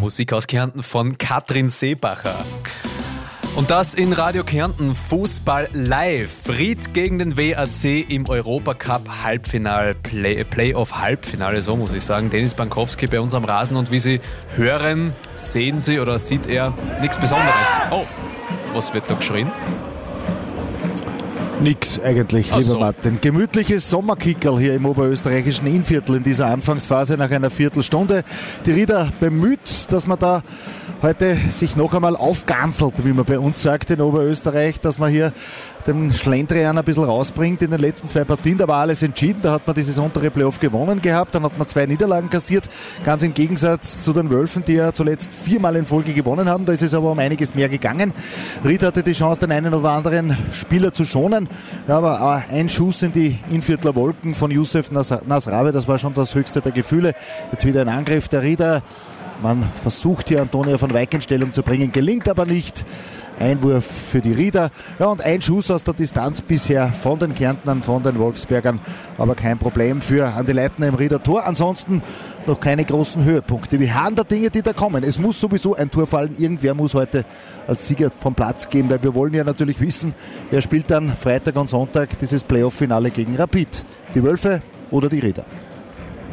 Musik aus Kärnten von Katrin Seebacher. Und das in Radio Kärnten Fußball live. Ried gegen den WAC im Europacup Halbfinale, Playoff-Halbfinale, so muss ich sagen. Denis Bankowski bei uns am Rasen und wie Sie hören, sehen Sie oder sieht er nichts Besonderes. Oh, was wird da geschrien? Nix eigentlich, lieber so. Martin. Gemütliches Sommerkickerl hier im oberösterreichischen Innviertel in dieser Anfangsphase nach einer Viertelstunde. Die Rieder bemüht, dass man da heute sich noch einmal aufganzelt, wie man bei uns sagt in Oberösterreich, dass man hier den Schlendrian ein bisschen rausbringt in den letzten 2 Partien. Da war alles entschieden, da hat man dieses untere Playoff gewonnen gehabt, dann hat man 2 Niederlagen kassiert, ganz im Gegensatz zu den Wölfen, die ja zuletzt 4-mal in Folge gewonnen haben. Da ist es aber um einiges mehr gegangen. Ried hatte die Chance, den einen oder anderen Spieler zu schonen, ja, aber ein Schuss in die Innviertler Wolken von Youssef Nasrawe, das war schon das höchste der Gefühle. Jetzt wieder ein Angriff der Rieder. Man versucht hier Antonia von Weyck in Stellung zu bringen, gelingt aber nicht. Einwurf für die Rieder. Ja, und ein Schuss aus der Distanz bisher von den Kärntnern, von den Wolfsbergern. Aber kein Problem für Andi Leitner im Rieder Tor. Ansonsten noch keine großen Höhepunkte. Wir haben da Dinge, die da kommen. Es muss sowieso ein Tor fallen. Irgendwer muss heute als Sieger vom Platz gehen, weil wir wollen ja natürlich wissen, wer spielt dann Freitag und Sonntag dieses Playoff-Finale gegen Rapid. Die Wölfe oder die Rieder?